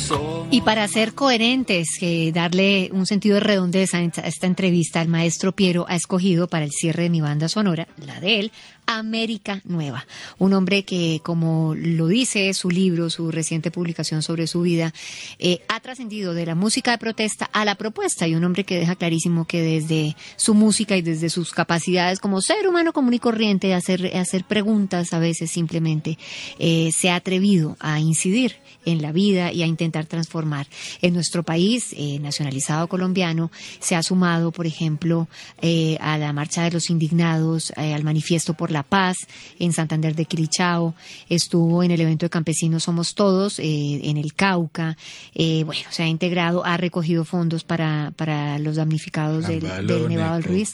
Y para ser coherentes, darle un sentido de redondeza a esta entrevista, el maestro Piero ha escogido para el cierre de mi banda sonora, la de él, América Nueva. Un hombre que, como lo dice su libro, su reciente publicación sobre su vida, ha trascendido de la música de protesta a la propuesta, y un hombre que deja clarísimo que desde su música y desde sus capacidades como ser humano común y corriente, hacer preguntas a veces simplemente, se ha atrevido a incidir en la vida y a intentar transformar. En nuestro país, nacionalizado colombiano, se ha sumado, por ejemplo, a la Marcha de los Indignados, al Manifiesto por la Paz en Santander de Quilichao, estuvo en el evento de Campesinos Somos Todos, en el Cauca, se ha integrado, ha recogido fondos para los damnificados del Nevado del Ruiz.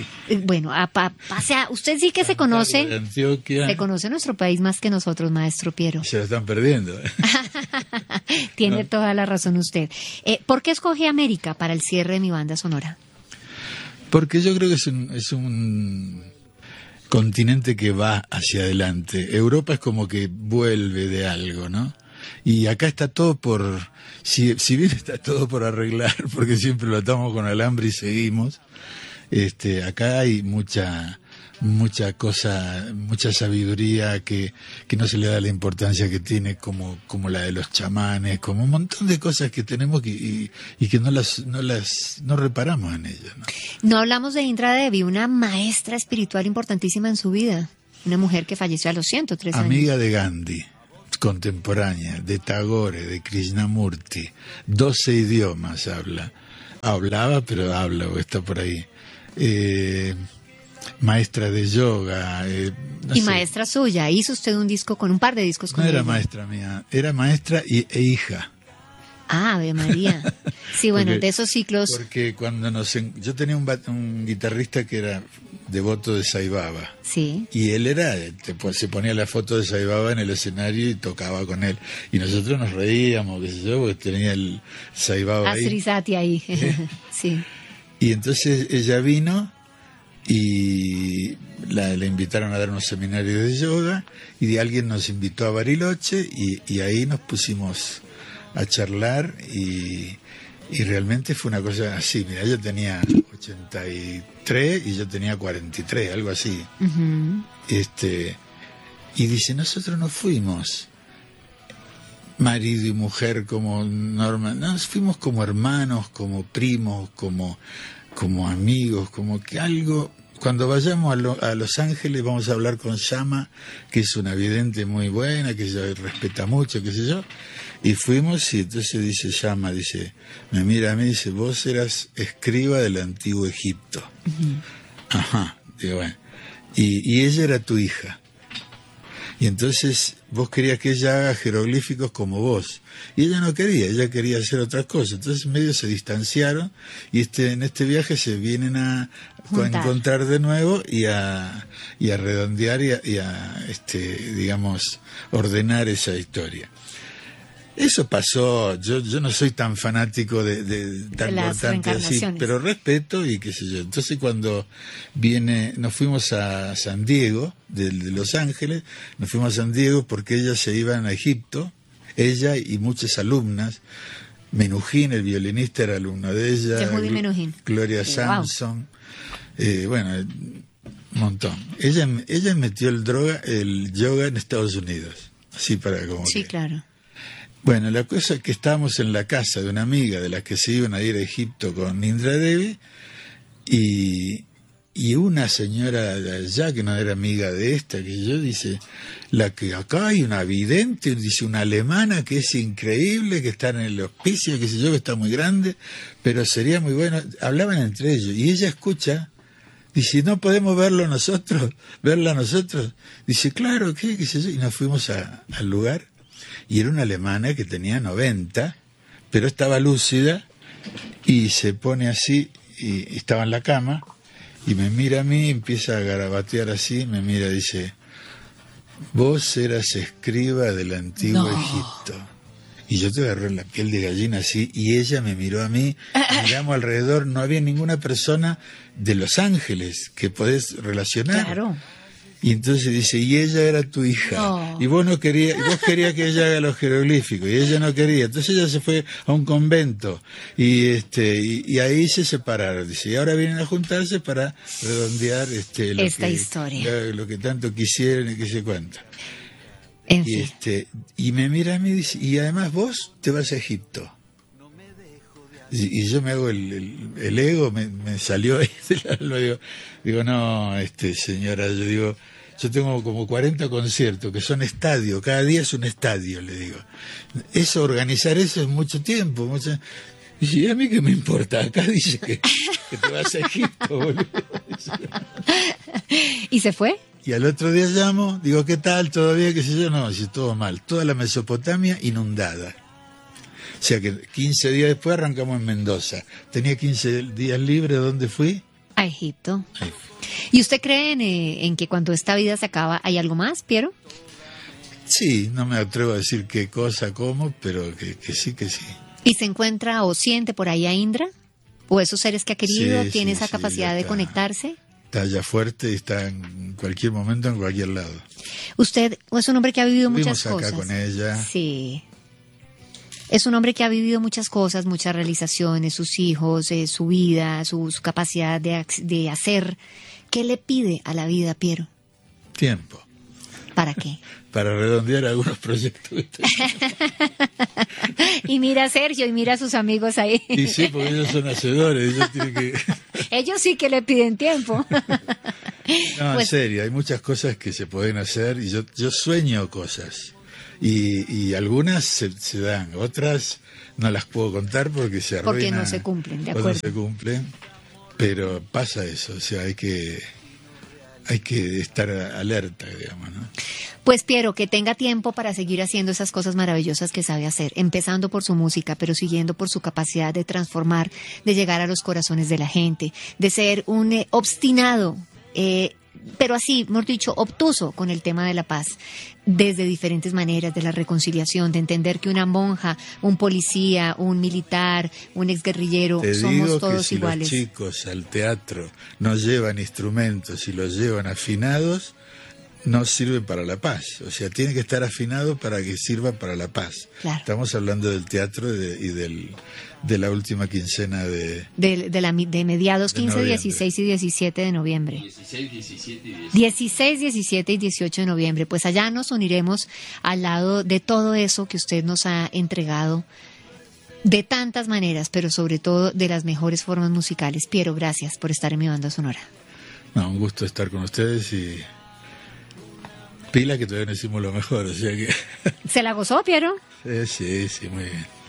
Usted sí que se conoce nuestro país más que nosotros, maestro Piero. Se lo están perdiendo. Tiene toda la razón usted. ¿Por qué escoge América para el cierre de mi banda sonora? Porque yo creo que es un continente que va hacia adelante. Europa es como que vuelve de algo, ¿no? Y acá está todo si bien está todo por arreglar, porque siempre lo atamos con alambre y seguimos, acá hay mucha cosa, mucha sabiduría que no se le da la importancia que tiene, como la de los chamanes, como un montón de cosas que tenemos y que no reparamos en ellas, ¿no? No hablamos de Indra Devi, una maestra espiritual importantísima en su vida, una mujer que falleció a los 103 años. Amiga de Gandhi, contemporánea, de Tagore, de Krishnamurti, 12 idiomas hablaba, pero habla o está por ahí. Maestra de yoga. Y maestra suya, hizo usted un par de discos con ella. No era maestra mía, era maestra e hija. Ah, Ave María. Sí, bueno, de esos ciclos. Porque cuando yo tenía un guitarrista que era devoto de Sai Baba. Sí. Y él se ponía la foto de Sai Baba en el escenario y tocaba con él. Y nosotros nos reíamos, qué sé yo, porque tenía el Sai Baba ahí. Srisati ahí. Sí. Y entonces ella vino y le invitaron a dar unos seminarios de yoga, y alguien nos invitó a Bariloche y ahí nos pusimos a charlar y realmente fue una cosa así. Mira, yo tenía 83 y yo tenía 43, algo así. Uh-huh. Y dice, nosotros no fuimos marido y mujer como normal, nos fuimos como hermanos, como primos, como amigos, como que algo. Cuando vayamos a Los Ángeles vamos a hablar con Shama, que es una vidente muy buena, que ella respeta mucho, qué sé yo. Y fuimos, y entonces dice Shama, me mira a mí y dice, vos eras escriba del antiguo Egipto. Uh-huh. Ajá, digo, bueno. Y ella era tu hija. Y entonces vos querías que ella haga jeroglíficos como vos. Y ella no quería, ella quería hacer otras cosas. Entonces medio se distanciaron y en este viaje se vienen a encontrar de nuevo y a redondear y a digamos, ordenar esa historia. Eso pasó, yo no soy tan fanático de tan importante así, pero respeto y qué sé yo. Entonces cuando nos fuimos a San Diego, de Los Ángeles, nos fuimos a San Diego porque ellas se iban a Egipto, ella y muchas alumnas. Menujín, el violinista, era alumno de ella. Yehudi Menuhin. Gloria Samson, un montón. Ella metió el yoga en Estados Unidos, así para como sí, claro. Bueno, la cosa es que estábamos en la casa de una amiga de las que se iban a ir a Egipto con Indra Devi, y una señora de allá que no era amiga de esta, que yo dice, la que acá hay una vidente, dice, una alemana que es increíble, que está en el hospicio, que sé yo, que está muy grande, pero sería muy bueno. Hablaban entre ellos y ella escucha, dice, ¿no podemos verla nosotros? Dice, claro, ¿qué sé yo? Y nos fuimos al lugar. Y era una alemana que tenía 90, pero estaba lúcida, y se pone así, y estaba en la cama, y me mira a mí, empieza a garabatear así, me mira y dice, vos eras escriba del antiguo Egipto. Y yo te agarré la piel de gallina así, y ella me miró a mí, miramos alrededor, no había ninguna persona de Los Ángeles que podés relacionar. Claro. Y entonces dice, y ella era tu hija, No. y vos querías que ella haga los jeroglíficos, y ella no quería, entonces ella se fue a un convento, y ahí se separaron, dice, y ahora vienen a juntarse para redondear Esta historia. lo que tanto quisieron y que se cuenta. En Y fin. y me mira a mí y dice, y además vos te vas a Egipto. Y yo me hago el ego, me salió ahí del alma, digo, no, señora, yo tengo como 40 conciertos que son estadios, cada día es un estadio, le digo. Organizar eso es mucho tiempo, Y dice, ¿y a mí qué me importa? Acá dice que te vas a Egipto, boludo. ¿Y se fue? Y al otro día llamo, digo, ¿qué tal? ¿Todavía? ¿Qué sé yo? No, dice, todo mal. Toda la Mesopotamia inundada. O sea que 15 días después arrancamos en Mendoza. Tenía 15 días libres, ¿dónde fui? A Egipto. Ahí. ¿Y usted cree en que cuando esta vida se acaba hay algo más, Piero? Sí, no me atrevo a decir qué cosa, cómo, pero que sí. ¿Y se encuentra o siente por ahí a Indra? ¿O esos seres que ha querido? Sí, ¿Tiene sí, esa sí, capacidad de está. conectarse? Está ya fuerte y está en cualquier momento, en cualquier lado. Usted es un hombre que ha vivido muchas Estuvimos acá cosas. con ella. Sí. Es un hombre que ha vivido muchas cosas, muchas realizaciones, sus hijos, su vida, su capacidad de hacer. ¿Qué le pide a la vida, Piero? Tiempo. ¿Para qué? Para redondear algunos proyectos. Y mira a Sergio y mira a sus amigos ahí. Y sí, porque ellos son hacedores, ellos tienen que... Ellos sí que le piden tiempo. No, en Pues- serio, hay muchas cosas que se pueden hacer y yo sueño cosas. Y algunas se dan, otras no las puedo contar porque se arruinan. Porque no se cumplen, de o acuerdo. no se cumplen, pero pasa eso, o sea, hay que estar alerta, digamos, ¿no? Pues Piero, que tenga tiempo para seguir haciendo esas cosas maravillosas que sabe hacer, empezando por su música, pero siguiendo por su capacidad de transformar, de llegar a los corazones de la gente, de ser un obstinado, pero así, mejor dicho, obtuso con el tema de la paz, desde diferentes maneras, de la reconciliación, de entender que una monja, un policía, un militar, un exguerrillero, Te somos digo todos que si iguales. los chicos al teatro no llevan instrumentos y los llevan afinados, no sirve para la paz. O sea, tiene que estar afinado para que sirva para la paz. Claro. Estamos hablando del teatro de la última quincena de De mediados de 15, noviembre. 16 y 17 de noviembre. 16, 17 y 18. 16, 17 y 18 de noviembre. Pues allá nos uniremos al lado de todo eso que usted nos ha entregado de tantas maneras, pero sobre todo de las mejores formas musicales. Piero, gracias por estar en mi banda sonora. No, un gusto estar con ustedes y pila que todavía no hicimos lo mejor, o sea que ¿Se la gozó, Piero? sí, muy bien.